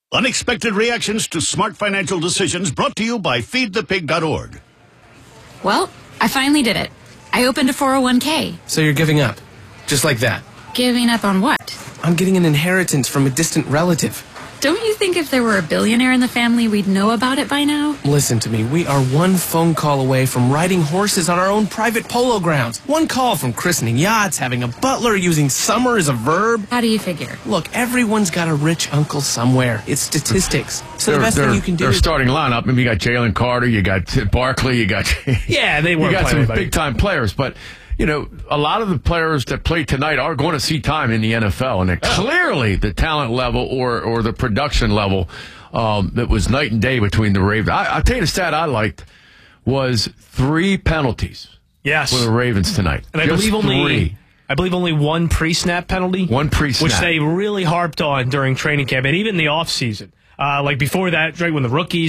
Unexpected reactions to smart financial decisions brought to you by feedthepig.org. Well, I finally did it. I opened a 401k. So you're giving up? Just like that? Giving up on what? I'm getting an inheritance from a distant relative. Don't you think if there were a billionaire in the family, we'd know about it by now? Listen to me. We are one phone call away from riding horses on our own private polo grounds. One call from christening yachts, having a butler, using summer as a verb. How do you figure? Look, everyone's got a rich uncle somewhere. It's statistics. So the best thing you can do their is... starting lineup. I mean, you got Jalen Carter, you got Barkley, you got... Yeah, they weren't you got playing some anybody. big-time players, but... You know, a lot of the players that play tonight are going to see time in the NFL, and clearly the talent level or the production level that was night and day between the Ravens. I'll tell you the stat I liked was 3 penalties for the Ravens tonight. And I believe only one pre-snap penalty. One pre-snap. Which they really harped on during training camp and even the offseason. Like before that, right when the rookies,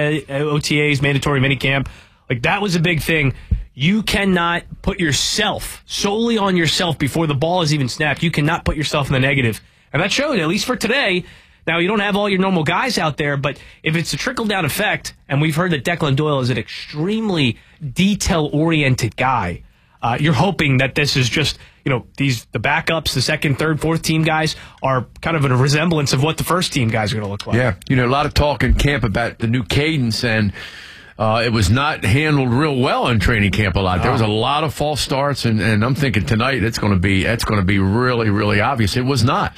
OTAs, mandatory minicamp, like that was a big thing. You cannot put yourself solely on yourself before the ball is even snapped. You cannot put yourself in the negative. And that showed, at least for today. Now, you don't have all your normal guys out there, but if it's a trickle-down effect, and we've heard that Declan Doyle is an extremely detail-oriented guy, you're hoping that this is just, the backups, the second, third, fourth team guys are kind of a resemblance of what the first team guys are going to look like. Yeah, a lot of talk in camp about the new cadence, and it was not handled real well in training camp a lot. There was a lot of false starts, and I'm thinking tonight it's going to be really, really obvious. It was not.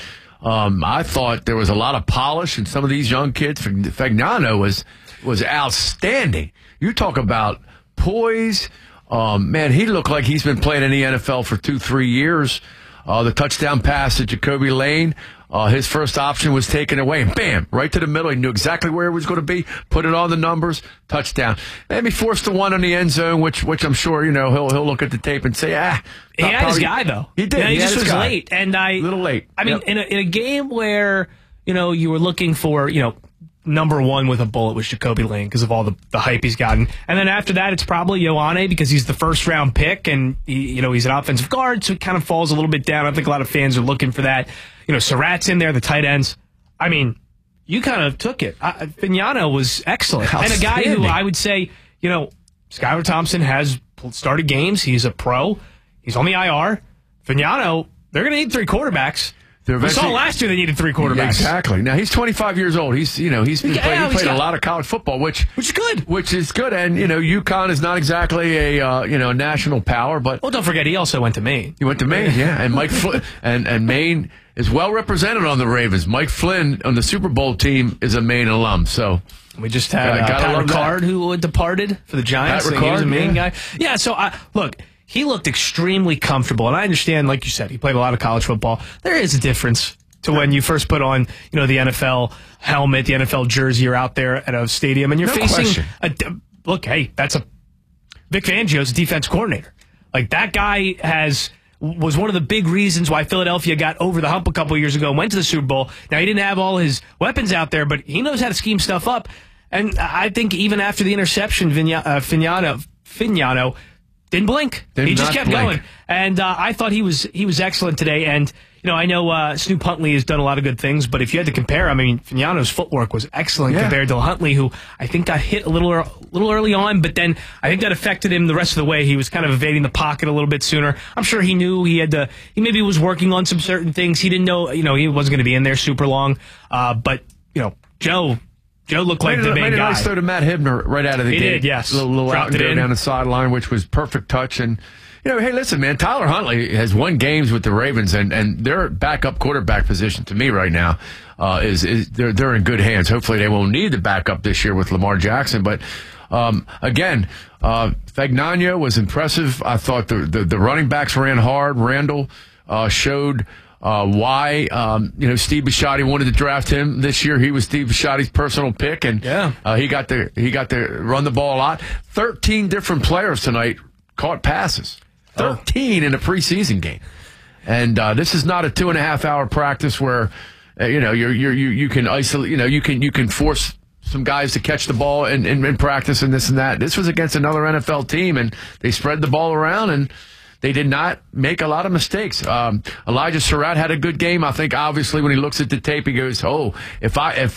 I thought there was a lot of polish in some of these young kids. Fagnano was outstanding. You talk about poise. Man, he looked like he's been playing in the NFL for 2-3 years. The touchdown pass to Jacoby Lane. His first option was taken away, and bam, right to the middle. He knew exactly where it was going to be, put it on the numbers, touchdown. Maybe forced the one on the end zone, which I'm sure, he'll look at the tape and say, He had his guy, though. He did. He just was late. And a little late. I mean, in a game where, you were looking for, number one with a bullet was Jacoby Lane because of all the hype he's gotten. And then after that, it's probably Ioane because he's the first-round pick, and he's an offensive guard, so it kind of falls a little bit down. I think a lot of fans are looking for that. Surratt's in there, the tight ends. I mean, you kind of took it. Fagnano was excellent. And a guy who I would say, Skylar Thompson has started games. He's a pro. He's on the IR. Fagnano, they're going to need 3 quarterbacks. We saw last year they needed 3 quarterbacks. Exactly. Now he's 25 years old. He played a lot of college football, which is good. Which is good. And UConn is not exactly a national power, but don't forget he also went to Maine. He went to Maine, yeah. And Mike Flynn and Maine is well represented on the Ravens. Mike Flynn on the Super Bowl team is a Maine alum. So we just had Pat Ricard who departed for the Giants. Pat Ricard, he was a Maine guy. Yeah. So look. He looked extremely comfortable, and I understand, like you said, he played a lot of college football. There is a difference to when you first put on, the NFL helmet, the NFL jersey, you're out there at a stadium, and you're facing look, hey, that's Vic Fangio's a defense coordinator. Like, that guy was one of the big reasons why Philadelphia got over the hump a couple years ago and went to the Super Bowl. Now, he didn't have all his weapons out there, but he knows how to scheme stuff up. And I think even after the interception, Fagnano didn't blink. He just kept going. And I thought he was excellent today. And, I know Snoop Huntley has done a lot of good things, but if you had to compare, I mean, Fagnano's footwork was excellent compared to Huntley, who I think got hit a little early on, but then I think that affected him the rest of the way. He was kind of evading the pocket a little bit sooner. I'm sure he knew he maybe was working on some certain things. He didn't know, he wasn't going to be in there super long. But, Joe looked like the main guy. Made a nice throw to Matt Hibner right out of the gate. He did, yes. A little out and go down the sideline, which was perfect touch. And, hey, listen, man, Tyler Huntley has won games with the Ravens, and their backup quarterback position to me right now they're in good hands. Hopefully they won't need the backup this year with Lamar Jackson. But, again, Fagnano was impressive. I thought the running backs ran hard. Randall showed why Steve Bisciotti wanted to draft him this year. He was Steve Bisciotti's personal pick, and he got to run the ball a lot. 13 different players tonight caught passes. 13 in a preseason game, and this is not a 2.5-hour practice where you can isolate. You can force some guys to catch the ball in practice and this and that. This was against another NFL team, and they spread the ball around and they did not make a lot of mistakes. Elijah Surratt had a good game. I think obviously when he looks at the tape, he goes, "Oh, if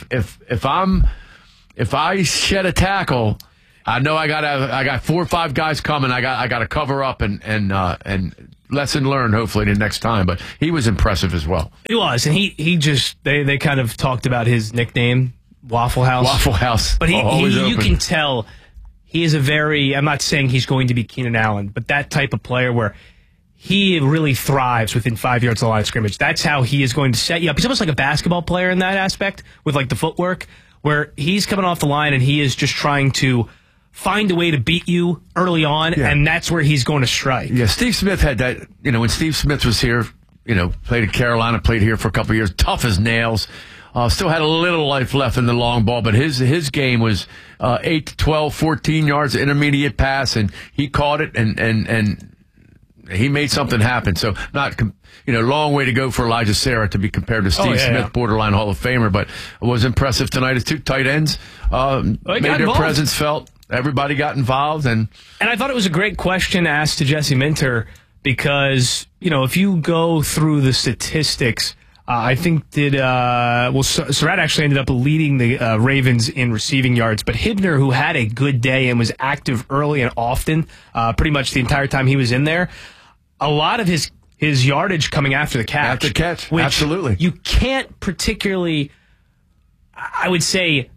I shed a tackle, I know I got 4 or 5 guys coming. I got to cover up and lesson learned. Hopefully the next time." But he was impressive as well. He was, and he just they kind of talked about his nickname, Waffle House. Waffle House, but you open. can tell. He is a very, I'm not saying he's going to be Keenan Allen, but that type of player where he really thrives within 5 yards of the line of scrimmage. That's how he is going to set you up. He's almost like a basketball player in that aspect with like the footwork, where he's coming off the line and he is just trying to find a way to beat you early on, and that's where he's going to strike. Yeah, Steve Smith had that, when Steve Smith was here, played at Carolina, played here for a couple of years, tough as nails. Still had a little life left in the long ball, but his game was 8 to 12, 14 yards, intermediate pass, and he caught it and he made something happen. So long way to go for Elijah Sarah to be compared to Steve Smith, borderline Hall of Famer, but it was impressive tonight. His 2 tight ends made their presence felt. Everybody got involved, and I thought it was a great question asked to Jesse Minter because if you go through the statistics. I think Surratt actually ended up leading the Ravens in receiving yards, but Hibner, who had a good day and was active early and often, pretty much the entire time he was in there, a lot of his yardage coming after the catch. After the catch, which absolutely. You can't particularly, I would say,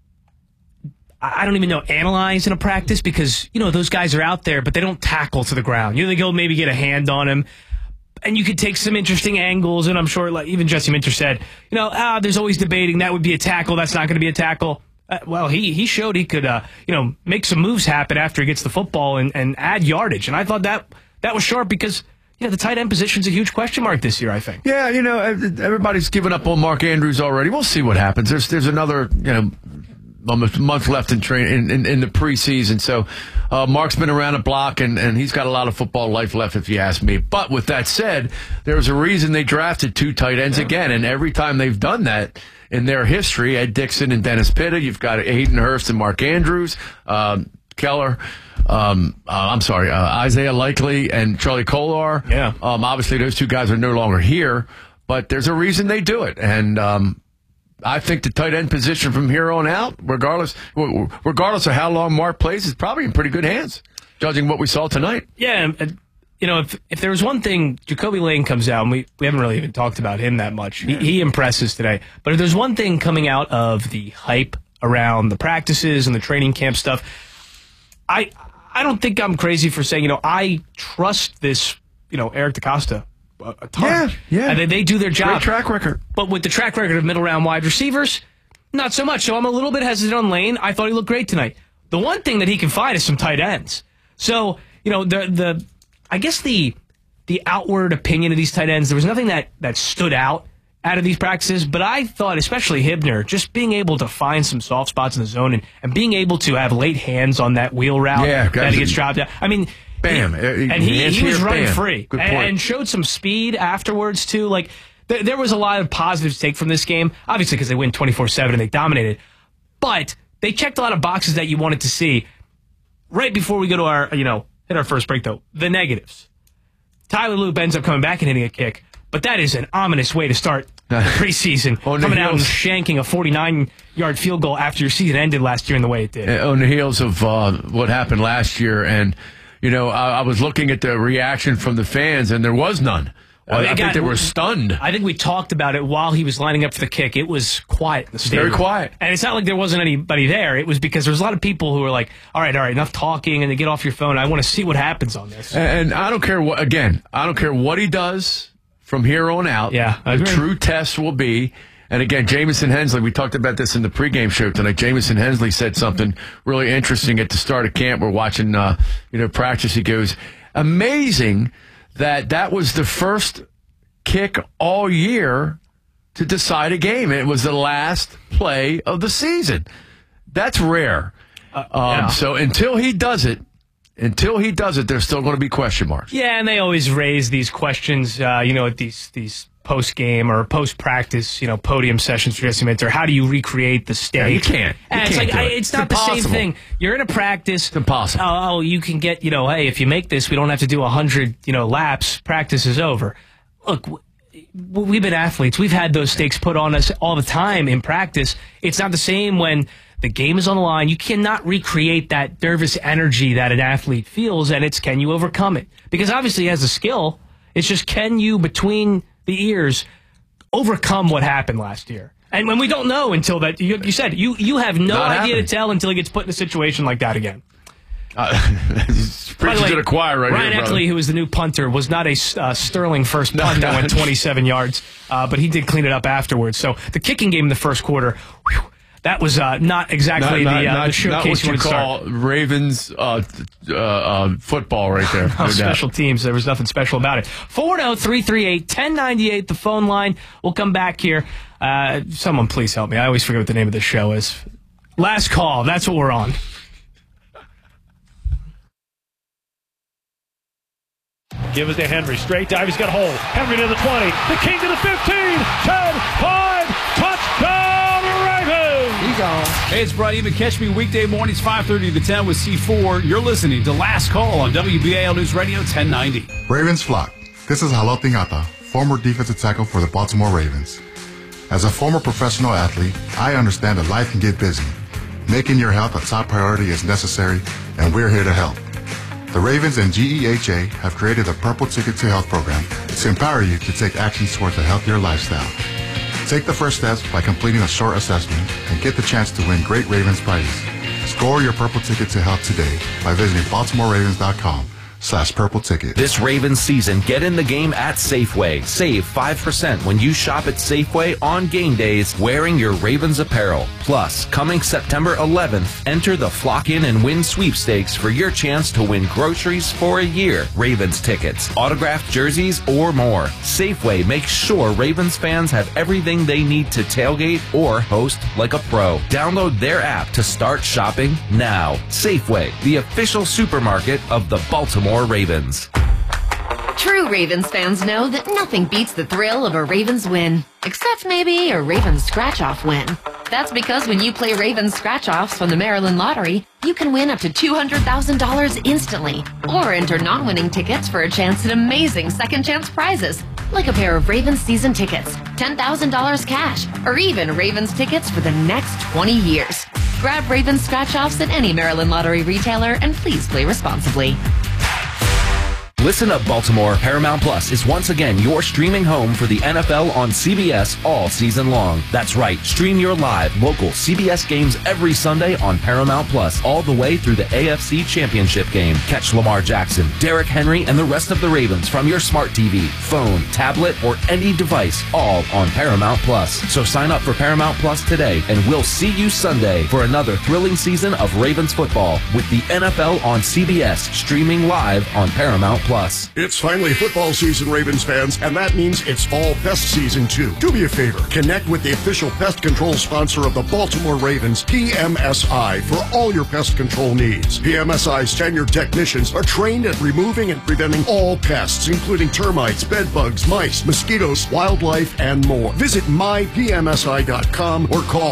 I don't even know, analyze in a practice because, those guys are out there, but they don't tackle to the ground. They go maybe get a hand on him. And you could take some interesting angles, and I'm sure, like even Jesse Minter said, there's always debating that would be a tackle, that's not going to be a tackle. Well, he showed he could, make some moves happen after he gets the football and add yardage. And I thought that was sharp because the tight end position's a huge question mark this year, I think. Yeah, everybody's given up on Mark Andrews already. We'll see what happens. There's another, almost a month left in the preseason. So Mark's been around the block, and he's got a lot of football life left, if you ask me. But with that said, there's a reason they drafted 2 tight ends again, and every time they've done that in their history, Ed Dixon and Dennis Pitta, you've got Hayden Hurst and Mark Andrews, Isaiah Likely and Charlie Kolar. Yeah. Obviously, those 2 guys are no longer here, but there's a reason they do it, and I think the tight end position from here on out, regardless of how long Mark plays, is probably in pretty good hands, judging what we saw tonight. Yeah, if there was one thing, Jacoby Lane comes out, and we haven't really even talked about him that much. He impresses today. But if there's one thing coming out of the hype around the practices and the training camp stuff, I don't think I'm crazy for saying, I trust this, Eric DeCosta a ton. Yeah. And they do their job. Great track record. But with the track record of middle round wide receivers, not so much. So I'm a little bit hesitant on Lane. I thought he looked great tonight. The one thing that he can find is some tight ends. So, I guess the outward opinion of these tight ends, there was nothing that stood out of these practices, but I thought, especially Hibner, just being able to find some soft spots in the zone and being able to have late hands on that wheel route that he gets dropped out. I mean, bam. He was running free Good point. and showed some speed afterwards, too. Like, there was a lot of positives to take from this game, obviously because they win 24-7 and they dominated. But they checked a lot of boxes that you wanted to see. Right before we go to our, hit our first break, though, the negatives. Tyler Loop ends up coming back and hitting a kick, but that is an ominous way to start the preseason, coming out and shanking a 49-yard field goal after your season ended last year in the way it did. On the heels of what happened last year, and I was looking at the reaction from the fans, and there was none. I think they were stunned. I think we talked about it while he was lining up for the kick. It was quiet in the stadium. Very quiet. And it's not like there wasn't anybody there. It was because there was a lot of people who were like, all right, enough talking, and they get off your phone. I want to see what happens on this. And I don't care what he does from here on out. Yeah, I agree. The true test will be, and again, Jamison Hensley, we talked about this in the pregame show tonight. Jamison Hensley said something really interesting at the start of camp. We're watching, practice. He goes, amazing that was the first kick all year to decide a game. It was the last play of the season. That's rare. So until he does it, there's still going to be question marks. Yeah, and they always raise these questions, at these post-game or post-practice, podium sessions for Jesse Minter? How do you recreate the stage? Yeah, you can't. It's not the same thing. You're in a practice. It's impossible. Oh, you can get, hey, if you make this, we don't have to do 100, laps. Practice is over. Look, we've been athletes. We've had those stakes put on us all the time in practice. It's not the same when the game is on the line. You cannot recreate that nervous energy that an athlete feels, and it's can you overcome it? Because obviously he has a skill. It's just can you, between the ears, overcome what happened last year? And when we don't know until that, you said, you have no idea to tell until he gets put in a situation like that again. Preaching to the choir right Ryan here, brother. Eckley, who was the new punter, was not a sterling first punt that went 27 yards, but he did clean it up afterwards. So the kicking game in the first quarter, that was not exactly the showcase not what you call Ravens football right there. No special teams. There was nothing special about it. 410-338-1098, the phone line. We'll come back here. Someone please help me. I always forget what the name of the show is. Last call. That's what we're on. Give it to Henry. Straight dive. He's got a hole. Henry to the 20. The King to the 15. 10, 5. Touchdown, Ravens. He gone. Hey, it's Brad Even. Catch me weekday mornings 5:30 to 10 with C4. You're listening to Last Call on WBAL News Radio 1090. Ravens flock. This is Halo Tingata, former defensive tackle for the Baltimore Ravens. As a former professional athlete, I understand that life can get busy. Making your health a top priority is necessary, and we're here to help. The Ravens and GEHA have created a Purple Ticket to Health program to empower you to take actions towards a healthier lifestyle. Take the first steps by completing a short assessment and get the chance to win great Ravens prizes. Score your Purple Ticket to Health today by visiting BaltimoreRavens.com/Purple Ticket. This Ravens season, get in the game at Safeway. Save 5% when you shop at Safeway on game days wearing your Ravens apparel. Plus, coming September 11th, enter the Flock In and Win sweepstakes for your chance to win groceries for a year, Ravens tickets, autographed jerseys, or more. Safeway makes sure Ravens fans have everything they need to tailgate or host like a pro. Download their app to start shopping now. Safeway, the official supermarket of the Baltimore Ravens. True Ravens fans know that nothing beats the thrill of a Ravens win, except maybe a Ravens scratch-off win. That's because when you play Ravens scratch-offs from the Maryland Lottery, you can win up to $200,000 instantly, or enter non-winning tickets for a chance at amazing second-chance prizes, like a pair of Ravens season tickets, $10,000 cash, or even Ravens tickets for the next 20 years. Grab Ravens scratch-offs at any Maryland Lottery retailer, and please play responsibly. Listen up, Baltimore. Paramount Plus is once again your streaming home for the NFL on CBS all season long. That's right. Stream your live, local CBS games every Sunday on Paramount Plus all the way through the AFC Championship game. Catch Lamar Jackson, Derrick Henry, and the rest of the Ravens from your smart TV, phone, tablet, or any device, all on Paramount Plus. So sign up for Paramount Plus today, and we'll see you Sunday for another thrilling season of Ravens football with the NFL on CBS, streaming live on Paramount Plus. It's finally football season, Ravens fans, and that means it's fall pest season too. Do me a favor, connect with the official pest control sponsor of the Baltimore Ravens, PMSI, for all your pest control needs. PMSI's tenured technicians are trained at removing and preventing all pests, including termites, bed bugs, mice, mosquitoes, wildlife, and more. Visit mypmsi.com or call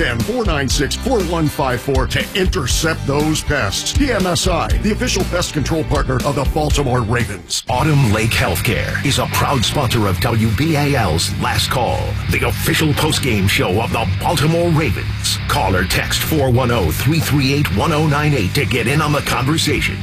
410-496-4154 to intercept those pests. PMSI, the official pest control partner of the Baltimore Ravens. Autumn Lake Healthcare is a proud sponsor of WBAL's Last Call, the official postgame show of the Baltimore Ravens. Call or text 410-338-1098 to get in on the conversation.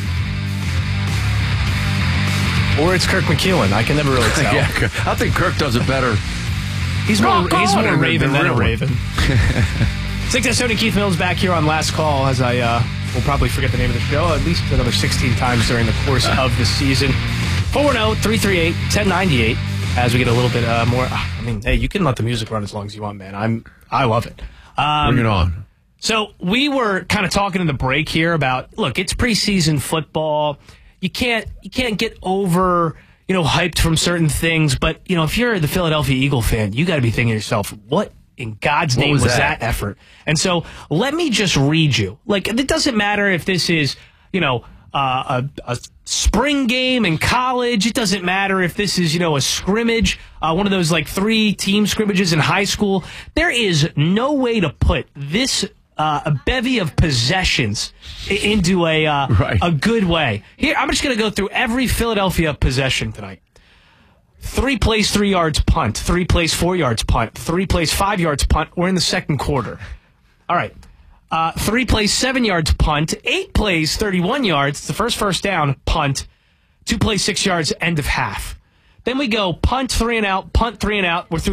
Or it's Kirk McEwen. I can never really tell. Yeah, I think Kirk does it better. He's more Raven than a Raven. 6:30, Keith Mills back here on Last Call as I will probably forget the name of the show at least another 16 times during the course of the season. 410-338-1098 as we get a little bit more. I mean, hey, you can let the music run as long as you want, man. I love it. Bring it on. So we were kind of talking in the break here about, look, it's preseason football. You can't get over, hyped from certain things. But, if you're the Philadelphia Eagle fan, you got to be thinking to yourself, what in God's name was that effort? And so let me just read you. Like, it doesn't matter if this is, a spring game in college. It doesn't matter if this is, a scrimmage, one of those like 3-team scrimmages in high school. There is no way to put this a bevy of possessions into a good way. Here, I'm just going to go through every Philadelphia possession tonight. 3 plays 3 yards punt, 3 plays 4 yards punt, 3 plays 5 yards punt. We're in the second quarter. All right. 3 plays 7 yards punt, 8 plays 31 yards. It's the first down, punt. 2 plays 6 yards, end of half. Then we go punt 3 and out, punt 3 and out. We're through